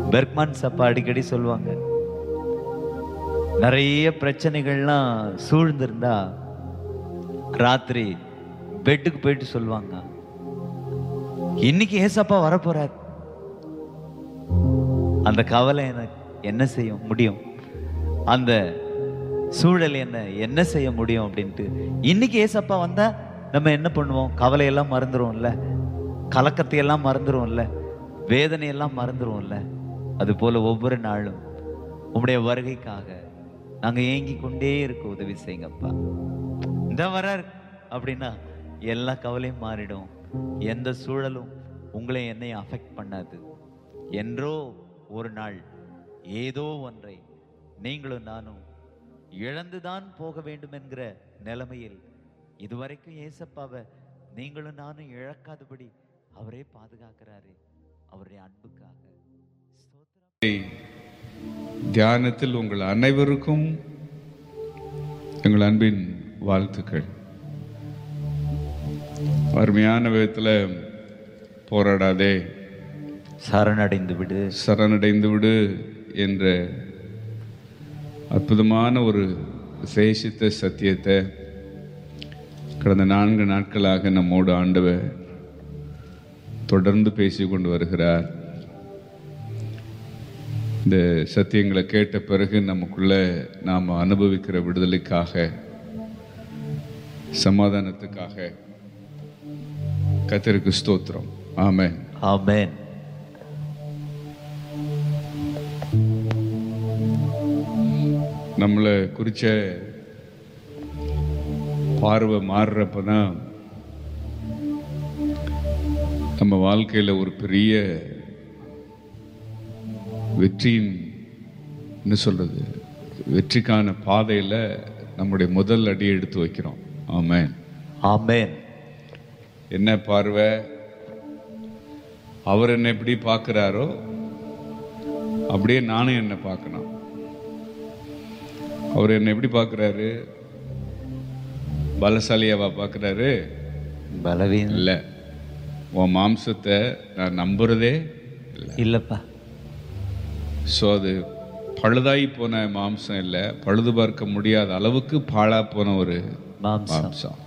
Bergmans அப்பா அடிக்கடி சொல்லுவாங்க, நிறைய பிரச்சனைகள்லாம் சூழ்ந்திருந்தா ராத்திரி பெட்டுக்கு போயிட்டு சொல்லுவாங்க, இன்னைக்கு ஏசப்பா வரப்போறார். அந்த கவலை எனக்கு என்ன செய்ய முடியும், அந்த சூழல் என்ன செய்ய முடியும் அப்படின்ட்டு. இன்னைக்கு ஏசப்பா வந்தா நம்ம என்ன பண்ணுவோம்? கவலையெல்லாம் மறந்துருவோம்ல, கலக்கத்தையெல்லாம் மறந்துருவோம்ல, வேதனையெல்லாம் மறந்துருவோம்ல. அது போல ஒவ்வொரு நாளும் உம்முடைய வருகைக்காக நாங்க ஏங்கி கொண்டே இருக்க உதவி செய்யுங்கப்பா. இந்த வரார் அப்படின்னா எல்லா கவலையும் மாறிடும். எந்த சூழலும் உங்களை என்னையும் அஃபெக்ட் பண்ணாது. என்றோ ஒரு நாள் ஏதோ ஒன்றை நீங்களும் நானும் இழந்துதான் போக வேண்டும் என்கிற நிலைமையில் இதுவரைக்கும் ஏசப்பாவை நீங்களும் நானும் இழக்காதபடி அவரே பாதுகாக்கிறாரு. அவருடைய அன்புக்காக தியானத்தில் உங்கள் அனைவருக்கும் எங்கள் அன்பின் வாழ்த்துக்கள். அருமையான விதத்தில் போராடாதே, சரணடைந்து விடு, சரணடைந்து விடு என்ற அற்புதமான ஒரு விசேஷித்த சத்தியத்தை கடந்த 4 நாட்களாக நம்மோடு ஆண்டவர் தொடர்ந்து பேசிக்கொண்டு வருகிறார். இந்த சத்தியங்களை கேட்ட பிறகு நமக்குள்ள நாம் அனுபவிக்கிற விடுதலைக்காக, சமாதானத்துக்காக கர்த்தருக்கு ஸ்தோத்திரம். ஆமென், ஆமென். நம்மளை குறிச்ச பார்வை மாறுறப்பதான் நம்ம வாழ்க்கையில் ஒரு பெரிய வெற்றியின் என்ன சொல்றது, வெற்றிக்கான பாதையில் நம்முடைய முதல் அடி எடுத்து வைக்கிறோம். ஆமென், ஆமென். என்ன பார்வை? அவர் என்ன எப்படி பார்க்கிறாரோ அப்படியே நானும் என்ன பார்க்கணும். அவர் என்ன எப்படி பார்க்கிறாரு? பலசாலியாவா பார்க்கிறாரு? பலவீனம் இல்ல. உன் மாம்சத்தை நான் நம்புறதே இல்லப்பா. ஸோ அது பழுதாகி போன மாம்சம் இல்லை, பழுது பார்க்க முடியாத அளவுக்கு பாழா போன ஒரு மாம்சம்.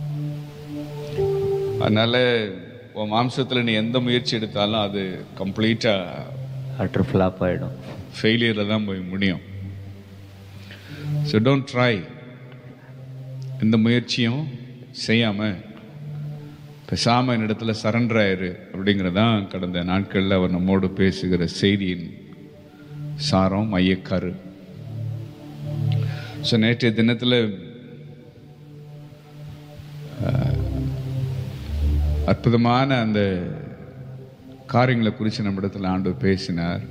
அதனால உன் மாம்சத்தில் நீ எந்த முயற்சி எடுத்தாலும் அது கம்ப்ளீட்டா அட்டர் ஃப்ளாப் ஆயிடும், ஃபெயிலியரில் தான் போய் முடியும். So don't try. எந்த முயற்சியும் செய்யாமல் பேசாமல் என்னிடத்துல சரண்டர் ஆயிரு அப்படிங்கிறதான் கடந்த நாட்களில் அவர் நம்மோடு பேசுகிற செய்தியின் சாரம், மையக்கரு. ஸோ நேற்றைய தினத்தில் அற்புதமான அந்த காரியங்களை குறித்து நம்ம இடத்துல ஆண்டவர் பேசினார்.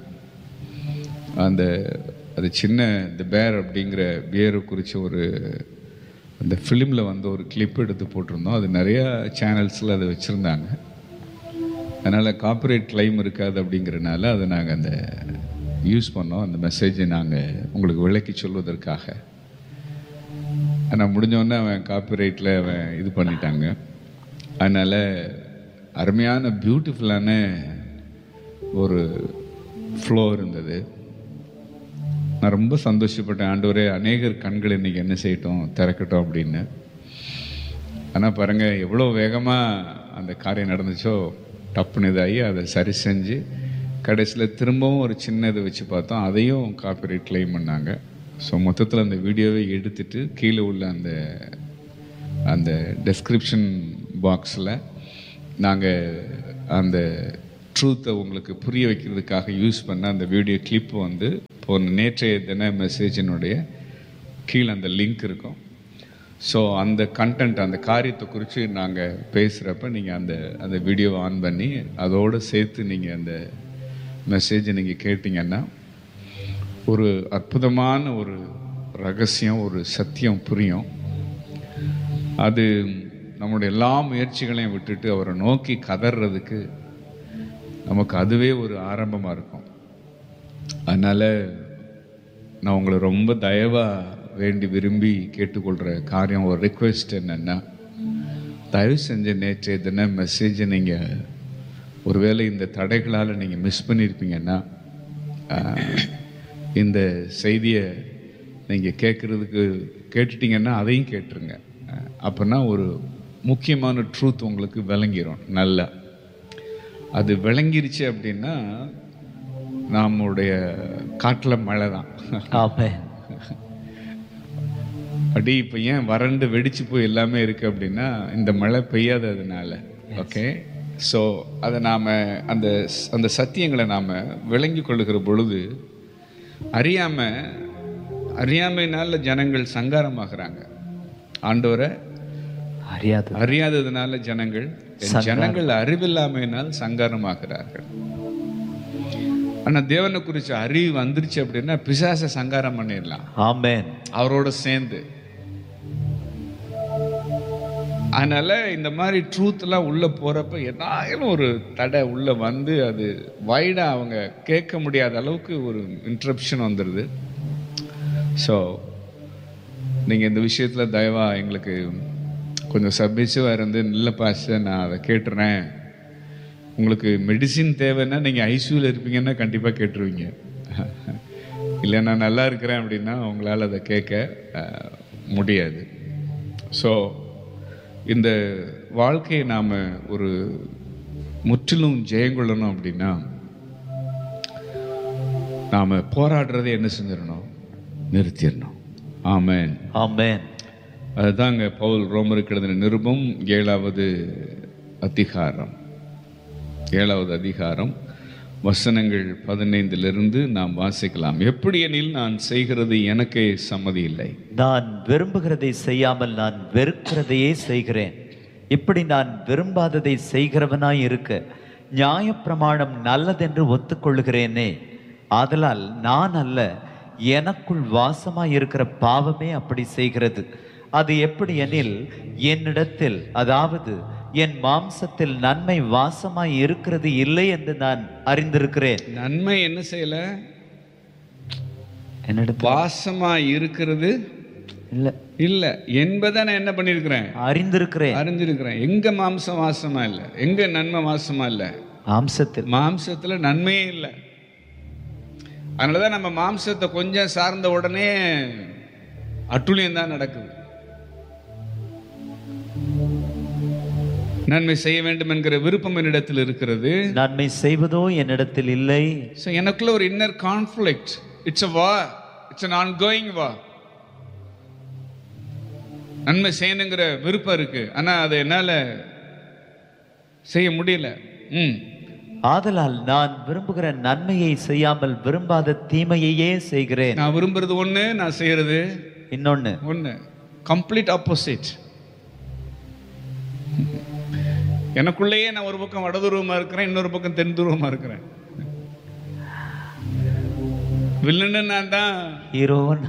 அது சின்ன தி பேர் அப்படிங்கிற பியரை குறித்து ஒரு அந்த ஃபிலிமில் வந்து ஒரு கிளிப் எடுத்து போட்டிருந்தோம். அது நிறையா சேனல்ஸில் அதை வச்சுருந்தாங்க. அதனால் காப்பிரைட் கிளைம் இருக்காது அப்படிங்கிறனால அதை நாங்கள் அந்த யூஸ் பண்ணோம். அந்த மெசேஜை நாங்கள் உங்களுக்கு விளக்கி சொல்வதற்காக. ஆனால் முடிஞ்சோடனே அவன் காப்பிரைட்டில் அவன் இது பண்ணிட்டாங்க. அதனால் அருமையான பியூட்டிஃபுல்லான ஒரு ஃப்ளோ இருந்தது. நான் ரொம்ப சந்தோஷப்பட்டேன். ஆண்டவரே, அநேகர் கண்கள் இன்றைக்கி என்ன செய்யட்டும், திறக்கட்டும் அப்படின்னு. ஆனால் பாருங்கள் எவ்வளோ வேகமாக அந்த காரியம் நடந்துச்சோ, டப்புன்னு இதாகி அதை சரி செஞ்சு கடைசியில் திரும்பவும் ஒரு சின்ன இதை வச்சு பார்த்தோம், அதையும் காப்பிரைட் கிளைம் பண்ணாங்க. ஸோ மொத்தத்தில் அந்த வீடியோவை எடுத்துட்டு கீழே உள்ள அந்த டெஸ்கிரிப்ஷன் பாக்ஸில் நாங்கள் அந்த ட்ரூத்தை உங்களுக்கு புரிய வைக்கிறதுக்காக யூஸ் பண்ண அந்த வீடியோ கிளிப் வந்து போன நேற்றைய தின மெசேஜினுடைய கீழே அந்த லிங்க் இருக்கும். ஸோ அந்த கண்டென்ட், அந்த காரியத்தை குறித்து நாங்கள் பேசுகிறப்ப நீங்கள் அந்த வீடியோவை ஆன் பண்ணி அதோடு சேர்த்து நீங்கள் அந்த மெசேஜை நீங்கள் கேட்டிங்கன்னா ஒரு அற்புதமான ஒரு ரகசியம், ஒரு சத்தியம் புரியும். அது நம்முடைய எல்லா முயற்சிகளையும் விட்டுட்டு அவரை நோக்கி கதறதுக்கு நமக்கு அதுவே ஒரு ஆரம்பமாக இருக்கும். அதனால் நான் உங்களை ரொம்ப தயவாக வேண்டி விரும்பி கேட்டுக்கொள்கிற காரியம், ஒரு ரிக்வெஸ்ட் என்னென்னா, தயவு செஞ்ச நேற்றைய தின மெசேஜை நீங்கள் ஒருவேளை இந்த தடைகளால் நீங்கள் மிஸ் பண்ணியிருப்பீங்கன்னா இந்த செய்தியை நீங்கள் கேட்டுட்டீங்கன்னா அதையும் கேட்டுருங்க. அப்போனா ஒரு முக்கியமான ட்ரூத் உங்களுக்கு விளங்கிடும். நல்லா அது விளங்கிருச்சு அப்படின்னா நம்முடைய காட்டில் மழை தான். அப்படி இப்போ ஏன் வறண்டு வெடிச்சு போய் எல்லாமே இருக்கு அப்படின்னா இந்த மழை பெய்யாததுனால. ஓகே, ஸோ அதை நாம் அந்த அந்த சத்தியங்களை நாம் விளங்கி கொள்ளுகிற பொழுது அறியாமையினால ஜனங்கள் சங்காரமாகறாங்க. ஆண்டவரை அறியாததுனால ஜனங்கள் அறிவில்லாமையினால் சங்காரமாகிறார்கள். ஆனா தேவனை குறிச்ச அறிவு வந்துருச்சு அப்படின்னா பிசாசை சங்காரம் பண்ணிடலாம். ஆமென். அவரோட சேர்ந்து. அதனால இந்த மாதிரி ட்ரூத் எல்லாம் உள்ள போறப்ப என்னாலும் ஒரு தடை உள்ள வந்து அது வைடா அவங்க கேட்க முடியாத அளவுக்கு ஒரு இன்டரப்ஷன் வந்துடுது. ஸோ நீங்க இந்த விஷயத்துல தயவா எங்களுக்கு கொஞ்சம் சப்மிசிவா இருந்து, நல்ல பாஸ்டர் நான் அதை கேட்டுறேன், உங்களுக்கு மெடிசின் தேவைன்னா நீங்கள் ஐசியூவில் இருப்பீங்கன்னா கண்டிப்பாக கேட்டுருவீங்க, இல்லை நான் நல்லா இருக்கிறேன் அப்படின்னா உங்களால் அதை கேட்க முடியாது. ஸோ இந்த வாழ்க்கையை நாம் ஒரு முற்றிலும் ஜெயங்கொள்ளணும் அப்படின்னா நாம் போராடுறதை என்ன செஞ்சிடணும்? நிறுத்திடணும். ஆமென், ஆமென். அதுதாங்க பவுல் ரோமருக்கு எழுதின நிருபம் 7வது அதிகாரம் வசனங்கள் 15 நாம் வாசிக்கலாம். எப்படி எனில் நான் செய்கிறது எனக்கே சம்மதி இல்லை, நான் விரும்புகிறதை செய்யாமல் நான் வெறுக்கிறதையே செய்கிறேன். இப்படி நான் விரும்பாததை செய்கிறவனாய் இருக்க நியாயப்பிரமாணம் நல்லதென்று ஒத்துக்கொள்ளுகிறேனே. ஆதலால் நான் அல்ல, எனக்குள் வாசமாய் இருக்கிற பாவமே அப்படி செய்கிறது. அது எப்படி எனில் என்னிடத்தில், அதாவது என் மாம்சத்தில் நன்மை வாசமாய் இருக்கிறது இல்லை என்று நான் அறிந்திருக்கிறேன். நன்மை என்ன செய்யல? என்னிடத்தில் வாசமாய் இருக்கிறது இல்ல என்பதை நான் என்ன பண்ணிருக்கிறேன்? அறிந்திருக்கிறேன். எங்க மாம்சம் வாசமா இல்ல, எங்க நன்மை வாசமா இல்ல? மாம்சத்துல நன்மையே இல்லை. அதனாலதான் நம்ம மாம்சத்தை கொஞ்சம் சார்ந்த உடனே அட்டுழியம் தான் நடக்குது. நன்மை செய்ய வேண்டும் என்கிற விருப்பம் என்னிடத்தில் இருக்கிறது, நன்மை செய்வதோ என்னிடத்தில் இல்லை. எனக்குள்ள ஒரு inner conflict. It's a war, it's an ongoing war. நன்மை செய்யணுங்கிற விருப்பம் இருக்கு, ஆனா அதை என்னால செய்ய முடியல. ஆதலால் நான் விரும்புகிற நன்மையை செய்யாமல் விரும்பாத தீமையையே செய்கிறேன். நான் விரும்புறது ஒண்ணு, நான் செய்யறது இன்னொன்னு. Complete opposite. எனக்குள்ளேயே நான் ஒரு பக்கம் வடதுருவமா இருக்கிறேன், இன்னொரு பக்கம் தென் துருவமா இருக்கிறேன். வில்லன்னு நான் தான், ஹீரோவன்.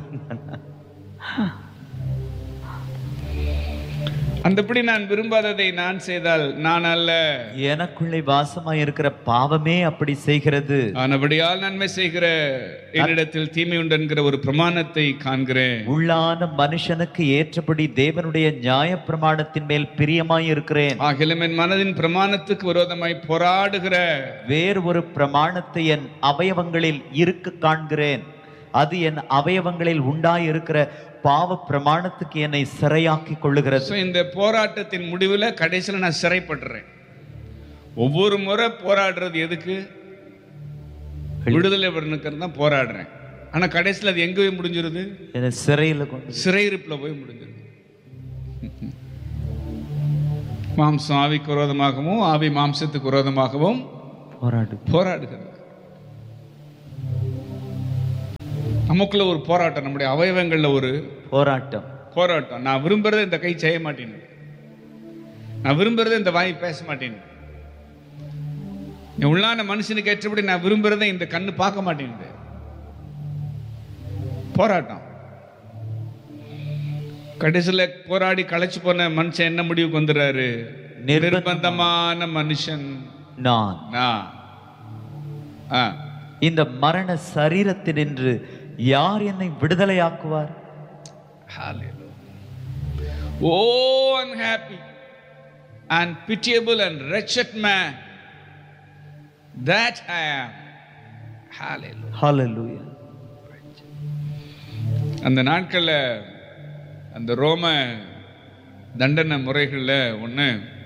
அந்தபடி நான் விரும்பாததை நான் செய்தால் நான் அல்ல, எனக்குள்ளே வாசமாய் இருக்கிற பாவமே அப்படி செய்கிறது. ஆனபடியால் நன்மை செய்கிற என்னிடத்தில் தீமை உண்டு என்கிற ஒரு பிரமாணத்தை காண்கிறேன். உள்ளான மனுஷனுக்கு ஏற்றபடி தேவனுடைய நியாய பிரமாணத்தின் மேல் பிரியமாய் இருக்கிறேன். ஆகிலும் என் மனதின் பிரமாணத்துக்கு விரோதமாய் போராடுகிற வேறு ஒரு பிரமாணத்தை என் அவயவங்களில் இருக்க காண்கிறேன். அது என் அவயவங்களில் உண்டாய் இருக்கிற பாவ பிரமாணத்துக்கு என்னை சிறையாக்கி கொள்ளுகிறது. இந்த போராட்டத்தின் முடிவில் கடைசியில் நான் சிறைப்படுறேன். ஒவ்வொரு முறை போராடுறது எதுக்கு? விடுதலை வரணுக்கிறது தான் போராடுறேன். ஆனா கடைசியில் அது எங்க போய் முடிஞ்சிருது? சிறையிருப்புல போய் முடிஞ்சிருது. மாம்சம் ஆவிக்கு விரோதமாகவும் ஆவி மாம்சத்துக்கு விரோதமாகவும் போராடுகிறது. நமக்குள்ள ஒரு போராட்டம், நம்முடைய அவயவங்கள்ல ஒரு போராட்டம். நான் விரும்புறதை இந்த கை செய்ய மாட்டேன், நான் விரும்புறதை இந்த வாய் பேச மாட்டேன், என் உள்ளான மனுஷனுக்கு ஏற்றபடி நான் விரும்புறதை இந்த கண்ணு பார்க்க மாட்டேங்குது. போராட்டம். கடைசியில போராடி களைச்சு போன மனுஷன் என்ன முடிவுக்கு வந்துடுறாரு? நிர்பந்தமான மனுஷன் நான். இந்த மரண சரீரத்தினின்று யார் என்னை விடுதலையாக்குவார்? Oh unhappy and pitiable and wretched man that I am, ஹalleluya. அந்த நாட்கள்ல அந்த ரோம தண்டனை முறைகள்ல ஒண்ணு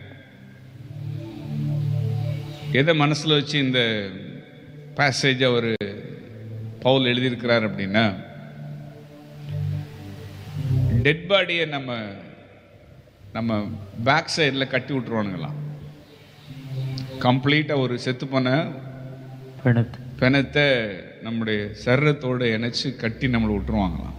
எதை மனசுல வச்சு இந்த பேசேஜ் அவர் பவுல் எழுதியிருக்கிறார் அப்படின்னா, டெட் பாடியை நம்ம பேக் சைடில் கட்டி விட்டுருவானுங்களாம். கம்ப்ளீட்டாக ஒரு செத்து போன பிணத்தை நம்முடைய சரீரத்தோடு இணைச்சு கட்டி நம்மளை விட்டுருவாங்களாம்.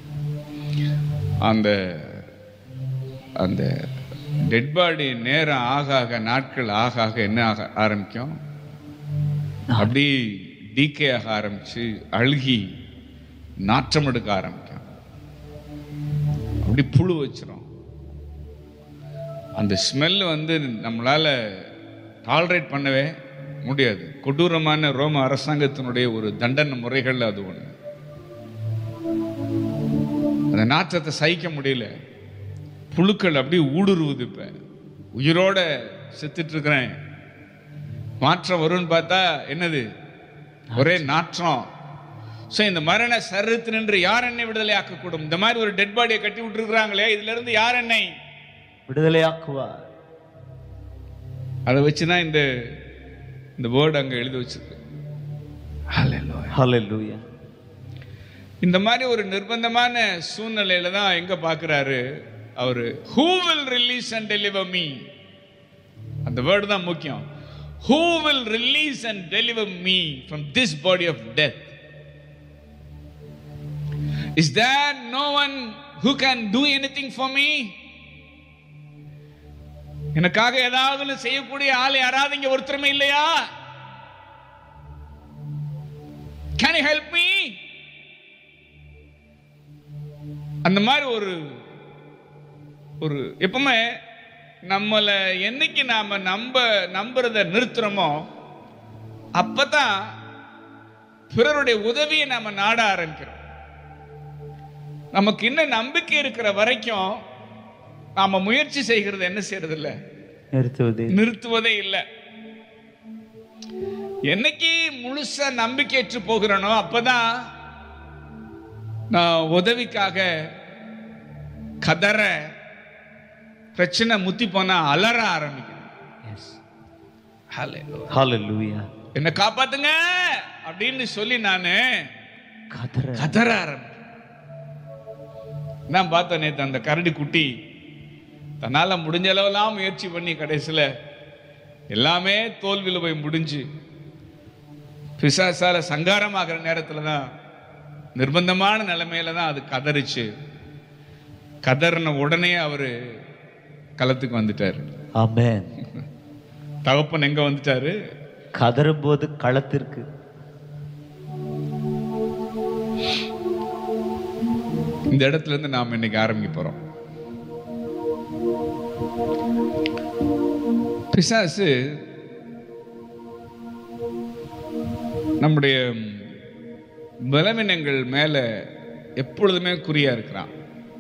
அந்த அந்த டெட் பாடி நேரம் ஆக ஆக, நாட்கள் ஆக ஆக என்ன ஆக ஆரம்பிக்கும், அப்படி டீகே ஆக ஆரம்பிச்சு அழுகி நாற்றம் எடுக்க ஆரம்பிக்கும். அப்படி புழு வச்சிரும். அந்த ஸ்மெல் நம்மளால டாலரேட் பண்ணவே முடியாது. கொடூரமான ரோம அரசாங்கத்தினுடைய ஒரு தண்டனை முறைகள் அது ஒண்ணு. அந்த நாற்றத்தை சகிக்க முடியல. புழுக்கள் அப்படி ஊடுருவுது. இப்ப உயிரோட செத்துட்டு இருக்கிறேன், மாற்றம் வரும்னு பார்த்தா என்னது, ஒரே நாற்றம். இந்த மரண சரீரத்தினின்று யார் என்னை விடுதலை ஆக்கக்கூடும்? இந்த மாதிரி ஒரு டெட் பாடியை கட்டி விட்டு இருக்கிறாங்களே, இதுல இருந்து யார் என்னை விடுதலை ஆக்குவார்? அதை வச்சுதான் இந்த வேர்டு அங்க எழுதி வச்சிருக்கு. ஹalleluya. இந்த மாதிரி ஒரு நிர்பந்தமான சூழ்நிலையில தான் எங்க பாக்குறாரு அவரு, who will release and deliver me? அந்த வேர்டு தான் முக்கியம். Who will release and deliver me from this body of death? Is there no one who can do anything for me? எனக்காக ஏதாவது செய்யக்கூடிய ஆள் யாராவது இங்க ஒருத்தருமே இல்லையா? Can you help me? அந்த மாதிரி ஒரு எப்பவுமே நம்மளை என்னைக்கு நாம நம்புறத நிறுத்துறோமோ அப்பதான் பிறருடைய உதவியை நாம நாட ஆரம்பிக்கிறோம். நமக்கு இன்னும் நம்பிக்கை இருக்கிற வரைக்கும் நாம முயற்சி செய்கிறது என்ன செய்யறது இல்ல, நிறுத்துவதே இல்லை. என்னைக்கு முழுசா நம்பிக்கையற்று போகிறனோ அப்பதான் நான் உதவிக்காக கதற, பிரச்சனை முத்தி போனா அலற ஆரம்பிக்கிறேன். என்ன காப்பாத்துங்க அப்படின்னு சொல்லி நானு கதற ஆரம்பிக்கிறேன். நான் பார்த்தேன் நேத்து அந்த கரடி குட்டி தன்னால முடிஞ்ச அளவெல்லாம் முயற்சி பண்ணி கடைசியில எல்லாமே தோல்வியில போய் முடிஞ்சு பிசாசால சங்காரமாகிற நேரத்துல தான், நிர்பந்தமான நிலைமையில தான் அது கதறிச்சு. கதறின உடனே அவரு களத்துக்கு வந்துட்டாரு. ஆமென். தகப்பன் எங்க வந்துட்டாரு? கதறும் போது களத்திற்கு. இந்த இடத்துல இருந்து நாம் இன்னைக்கு ஆரம்பிக்க போறோம். பிசாசு நம்முடைய பலவீனங்கள் மேல எப்பொழுதுமே குறியா இருக்கிறான்.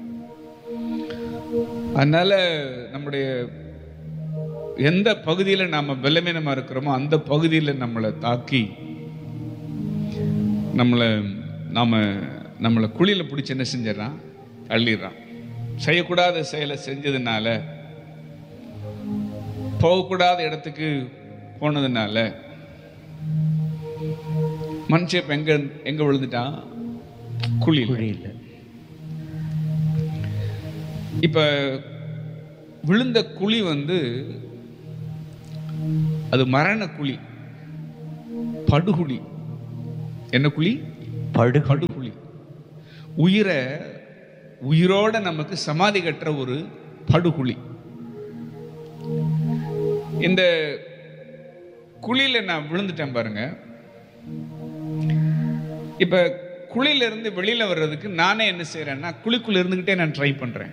அதனால நம்முடைய எந்த பகுதியில நாம பலவீனமா இருக்கிறோமோ அந்த பகுதியில நம்மளை தாக்கி நம்மளை குழியில பிடிச்சி என்ன செஞ்சிடறான், தள்ளிடுறான். செய்யக்கூடாத செயலை செஞ்சதுனால, போகக்கூடாத இடத்துக்கு போனதுனால மனுஷன் இப்ப எங்க விழுந்துட்டான்? குழியில. இப்ப விழுந்த குழி அது மரண குழி, படுகுழி. என்ன குழி? படுகுழி. உயிரோட நமக்கு சமாதி கட்டுற ஒரு படுகுழி. இந்த குழியில நான் விழுந்துட்டேன் பாருங்க. இப்ப குழியில இருந்து வெளியில வர்றதுக்கு நானே என்ன செய்யறேன்னா, குழிக்குள்ள இருந்துகிட்டே நான் ட்ரை பண்றேன்.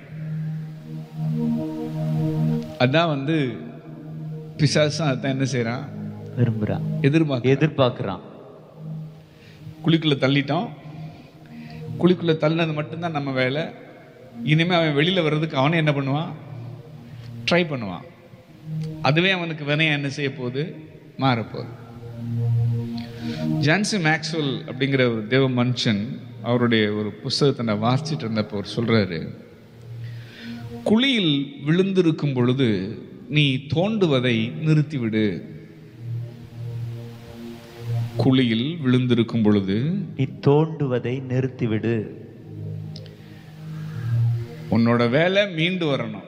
அதான் பிசாசும் அதான் என்ன செய்யறான், விரும்புறான், எதிர்பார்க்கிறான். குழிக்குள்ள தள்ளிட்டோம், குழிக்குள்ள தள்ளினது மட்டும்தான் நம்ம வேலை. இனிமே அவன் வெளியில வர்றதுக்கு அவனே என்ன பண்ணுவான், ட்ரை பண்ணுவான். அதுவே அவனுக்கு வினையா என்ன செய்ய போகுது, மாறப்போகுது. ஜான்சி மேக்ஸ்வெல் அப்படிங்கிற ஒரு தேவ மனுஷன், அவருடைய ஒரு புஸ்தகத்தை நான் வாசிச்சுட்டு இருந்தப்போ அவர் சொல்றாரு, குழியில் விழுந்திருக்கும் பொழுது நீ தோண்டுவதை நிறுத்திவிடு. குழியில் விழுந்திருக்கும் பொழுது நீ தோண்டுவதை நிறுத்திவிடு. உன்னோட வேலை மீண்டு வரணும்.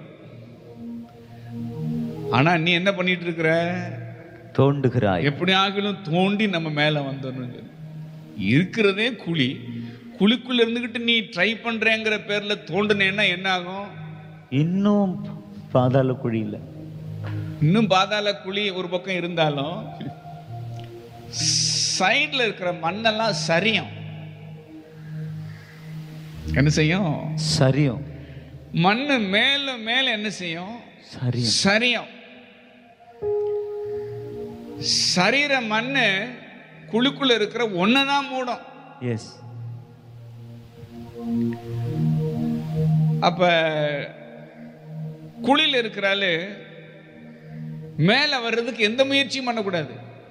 ஆனா நீ என்ன பண்ணிட்டு இருக்கிற? தோண்டுகிறாய். எப்படி ஆகிலும் தோண்டி நம்ம மேல வந்துடணும். இருக்கிறதே குழி, குழிக்குள்ள இருந்துகிட்டு நீ ட்ரை பண்றேங்கிற பேர்ல தோண்டுனேன்னா என்ன ஆகும்? இன்னும் பாதாள குழியில, இன்னும் பாதாள குழி ஒரு பக்கம் இருந்தாலும் சைட்ல இருக்கிற மண்ணெல்லாம் சரியும். என்ன செய்யும்? சரியும். மண்ணு மேல மேல என்ன செய்யும்? சரியும். சரியும். சரீர மண்ணு குழிக்குள்ள இருக்கிற ஒன்னதான் மூடும். எஸ். அப்ப குழியில் இருக்கிறாள் மேல வர்றதுக்கு எந்த முயற்சியும் பண்ணக்கூடாது.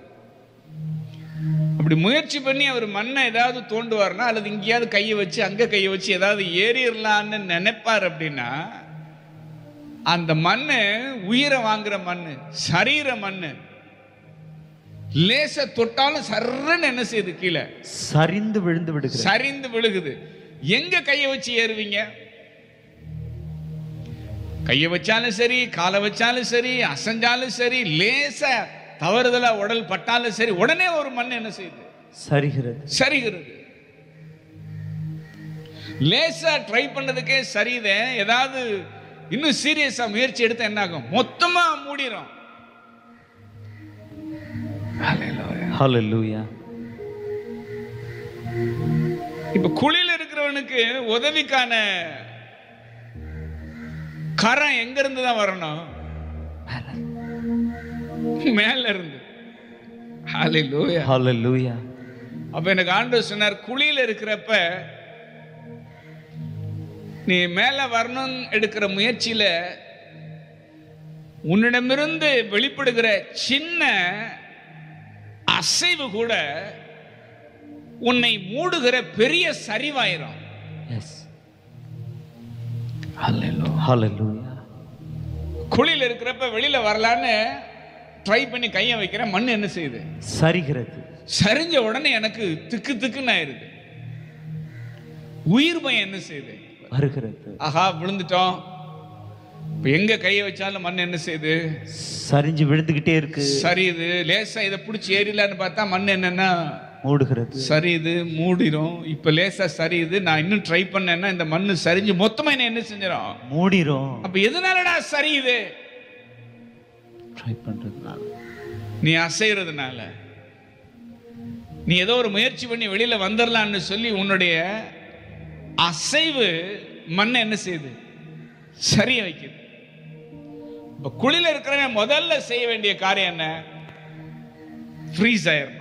அப்படி முயற்சி பண்ணி அவர் மண்ணை ஏதாவது தோண்டுவார்னா, அல்லது இங்கேயாவது கையை வச்சு அங்க கையை வச்சு ஏதாவது ஏறிடலான்னு நினைப்பார் அப்படின்னா, அந்த மண்ணு உயிரை வாங்குற மண்ணு, சரீர மண்ணு, லேச தொட்டாலும் சர்றன்னு என்ன செய்யுது? கீழே சரிந்து விழுந்து விடுகிறது. சரிந்து விழுகுது. எங்க கையை வச்சு ஏறுவீங்க? கையை வச்சாலும் சரி, காலை வச்சாலும் சரி, அசைஞ்சாலும் சரி, லேச தவறுதலா உடல் பட்டாலும் சரி, உடனே ஒரு மண் என்ன செய்யுது? சரிகிறது. சரிகிறது. லேசா ட்ரை பண்ணதுக்கே சரிதே, ஏதாவது இன்னும் சீரியஸா முயற்சி எடுத்து என்ன ஆகும்? மொத்தமா மூடிரும். ஹல்லேலூயா. இப்ப குழியில் இருக்கிறவனுக்கு உதவிக்கான கரம் எங்க இருந்து தான் வரணும்? மேல இருந்து. ஹல்லேலூயா. ஹல்லேலூயா. அப்ப எனக்கு ஆண்டவர் சொன்னார், குழியில் இருக்கிறப்ப நீ மேல வரணும் எடுக்கிற முயற்சியில உன்னிடமிருந்து வெளிப்படுகிற சின்ன அசைவு கூட உன்னை மூடுகிற பெரிய சரிவாயிரும். எஸ். ஹல்லேலூயா. ஹல்லேலூயா. குழியில் இருக்கிறப்ப வெளியில வரலான்னு ட்ரை பண்ணி கையை வைக்கிற மண் என்ன செய்யுது? சரிகிறது. சரிஞ்ச உடனே எனக்கு திக்கு திக்குன்னு ஆயிருது. உயிர் பயம் என்ன செய்யுது? வருகிறது. ஆஹா விழுந்துட்டோம். இப்ப எங்க கையை வச்சாலும் மண் என்ன செய்யுது? சரிஞ்சு விழுந்துகிட்டே இருக்கு. சரியுது. லேசா இதை பிடிச்சி ஏறிலான்னு பார்த்தா மண் என்னன்னா மூடுகிறது. சரியுது, மூடிரும். இப்ப லேசா சரியுது. நான் இன்னும் ட்ரை பண்ணேன்னா இந்த மண்ணு சரிஞ்சு மொத்தமா என்ன செஞ்சிடும்? மூடிரும். அப்ப எதனாலடா சரியுது? ட்ரை பண்றதுனால, நீ அசைறதுனால, நீ ஏதோ ஒரு முயற்சி பண்ணி வெளியில வந்துடலான்னு சொல்லி உன்னுடைய அசைவு மண்ணை என்ன செய்யுது? சரிய வைக்குது. இப்ப குழியில இருக்கிறவன் முதல்ல செய்ய வேண்டிய காரியம் என்ன? ஃப்ரீஸ் ஆயிரணும்.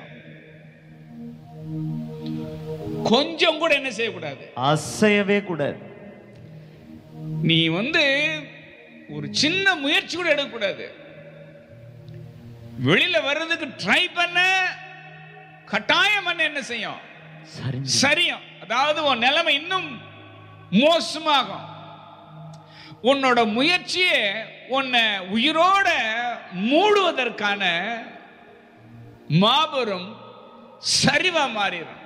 கொஞ்சம் கூட என்ன செய்யக்கூடாது? அசையவே கூடாது. நீ ஒரு சின்ன முயற்சி கூட எடுக்கக்கூடாது. வெளியில வர்றதுக்கு ட்ரை பண்ண கட்டாயம் பண்ண என்ன செய்யும்? சரியும். அதாவது உன் நிலைமை இன்னும் மோசமாகும். உன்னோட முயற்சியே உன்னை உயிரோட மூடுவதற்கான மாபெரும் சரிவா மாறிடும்.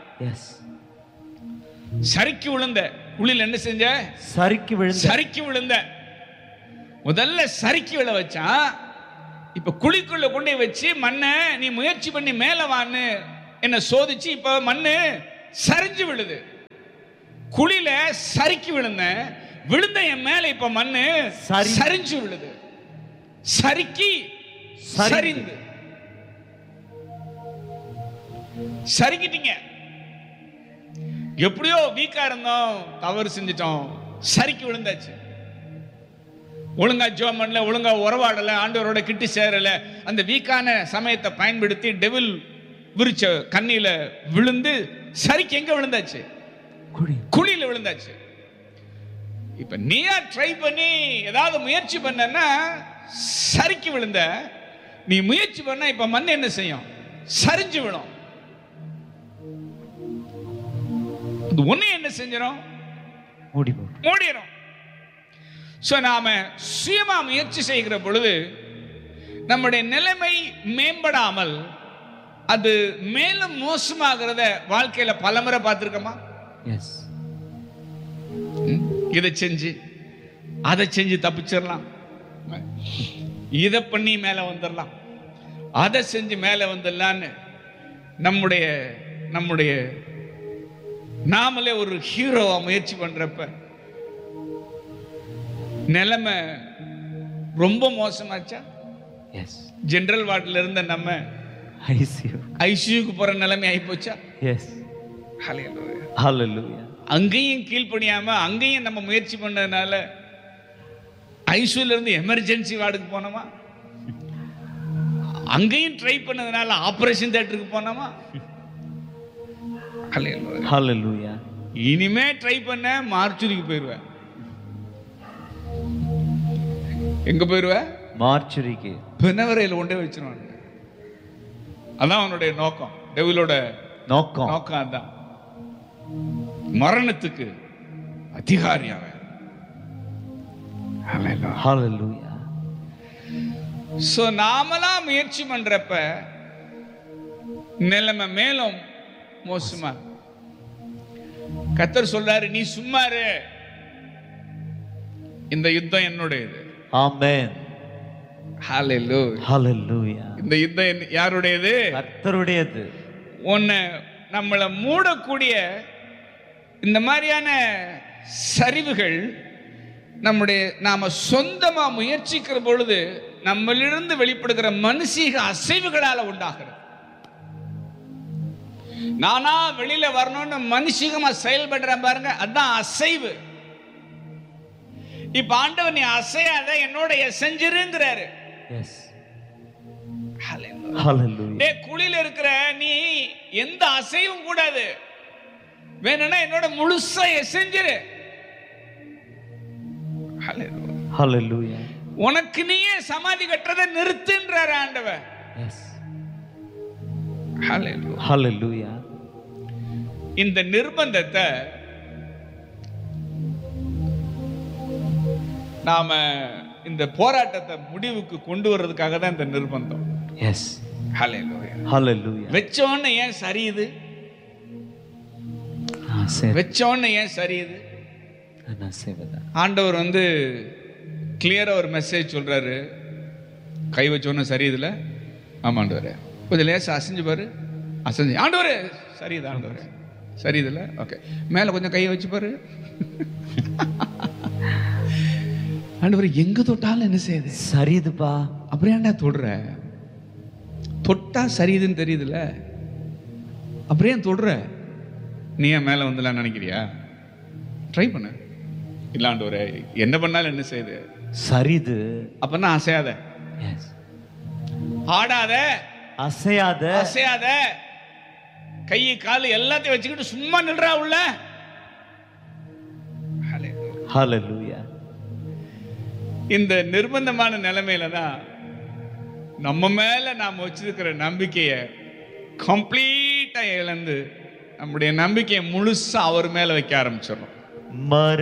சறுக்கி விழுந்த குழியில் என்ன செஞ்ச? சறுக்கி விழுந்த. முதல்ல சறுக்கி விழ வச்சான். இப்ப குழிக்குள்ள கொண்டு வச்சு மண்ணை நீ முயற்சி பண்ணி மேல வான்னு என்ன சோதிச்சு இப்ப மண்ணு சரிஞ்சு விழுது. குழியில சறுக்கி விழுந்த என் மேல இப்ப மண்ணு சரிஞ்சு விழுது. சறுக்கி சரிந்து சறுக்கிட்டீங்க. எப்படியோ வீக்கா இருந்தோம், தவறு செஞ்சிட்டோம், சறுக்கி விழுந்தாச்சு. ஒழுங்கா ஜெபம் பண்ணல, ஒழுங்கா உறவாடல, ஆண்டவரோட கிட்டி சேரல. அந்த வீக்கான சமயத்தை பயன்படுத்தி டெவில் விரிச்ச கண்ணில விழுந்து சறுக்கி எங்க விழுந்தாச்சு? குழியில விழுந்தாச்சு. இப்ப நீயா ட்ரை பண்ணி ஏதாவது முயற்சி பண்ணனா சறுக்கி விழுந்த. நீ முயற்சி பண்ண இப்ப மண் என்ன செய்யும்? சரிஞ்சு விழும். அது ஒண்ணு என்ன செஞ்சிடும்? மூடிடும். சோ நாம சுயமா முயற்சி செய்கிற பொழுது நம்முடைய நிலைமை மேம்படாமல் அது மேலும் மோசமாகிறத வாழ்க்கையில பலமுறை பார்த்திருக்கோமா? இதை செஞ்சு அதை செஞ்சு தப்பிச்சிடலாம், இதை பண்ணி மேல வந்துடலாம், அதை செஞ்சு மேல வந்துடலான்னு நம்முடைய நாமளே ஒரு ஹீரோவா முயற்சி பண்றப்ப நிலைமை ரொம்ப மோசமாச்சா? ஜெனரல் வார்டில் இருந்த நம்ம ஐசியூக்கு போற நிலைமை ஆயிப்போச்சா? அங்கேயும் கீழ்ப்படியாம அங்கேயும் நம்ம முயற்சி பண்ணதுனால ஐசியூல இருந்து எமர்ஜென்சி வார்டுக்கு போனோமா? அங்கேயும் ட்ரை பண்ணதுனால ஆபரேஷன் தியேட்டருக்கு போனோமா? இனிமே ட்ரை பண்ண மார்ச்சுரிக்கு போயிருவேன். எங்க போயிருவேன்? மார்ச்சுரிக்கு. பிணவரையில் கொண்டே வச்சிருவாங்க. அதான் அவனுடைய நோக்கம், டெவிலோட நோக்கம் அதான். மரணத்துக்கு அதிகாரி அவன். சோ நாமளா முயற்சி பண்றப்ப நிலைமை மேலும் மோசமா. கர்த்தர் சொல்றாரு, நீ சும்மா இரு, இந்த யுத்தம் என்னுடையது. ஆமென். ஹalleluya. ஹalleluya. இந்த யுத்தம் யாருடையது? கர்த்தருடையது. நம்மளை மூடக்கூடிய இந்த மாதிரியான சரிவுகள் நாம சொந்தமா முயற்சிக்கிற பொழுது நம்மளிருந்து வெளிப்படுகிற மனுஷீக அசைவுகளால உண்டாகிறது. நானா வெளியில வரணும்னு மனுஷீகமா செயல்படுற பாருங்க, அதான் அசைவு. இப்ப ஆண்டவர் நீ அசையாத, என்னோட செஞ்சிருங்கிறாரு. குழியில இருக்கிற நீ எந்த அசைவும் கூடாது, வேணும்னா என்னோட முழுசா செஞ்சிரு. உனக்கு நீயே சமாதி கட்டுறதை நிறுத்துன்றார் ஆண்டவர். இந்த நிர்பந்தத்தை நாம இந்த போராட்டத்தை முடிவுக்கு கொண்டு வர்றதுக்காக தான் இந்த நிர்பந்தம். வெச்சோன்னு ஏன் சரியுது? வெச்சோன்னு ஏன் சரியுது? ஆண்டவர் கிளியரா ஒரு மெசேஜ் சொல்றாரு. கை வச்சோன்னு சரியுதுல? ஆமா ஆண்டவரே. கொஞ்சம் லேசா அசைஞ்சு பாரு. அசைஞ்சு ஆண்டவரே சரியுது, ஆண்டவரே சரியுதுல? ஓகே. மேல கொஞ்சம் கையை வச்சு பாரு. ஆண்டவர் எங்க தொட்டாலும் என்ன செய்யுது? சரியுதுப்பா. அப்புறம் ஏன்டா தொடுற? தொட்டா சரியுதுன்னு தெரியுதுல, அப்புறம் ஏன் தொடுற? நீ ஏன் மேல வந்துடலான்னு நினைக்கிறியா? ட்ரை பண்ண. இல்ல ஆண்டவரே என்ன பண்ணாலும் என்ன செய்யுது? சரிது. அப்பன்னா அசையாத, ஆடாத, அசையாத, கை கால் எல்லாத்தையும் வச்சுக்கிட்டு சும்மா நில்றா உள்ள. ஹalleluya. இந்த நிர்பந்தமான நிலைமையில தான் நம்ம மேல நாம் வச்சிருக்கிற நம்பிக்கையை கம்ப்ளீட்டா இழந்து நம்முடைய நம்பிக்கையை முழுசா அவர் மேல வைக்க ஆரம்பிச்சிடணும்.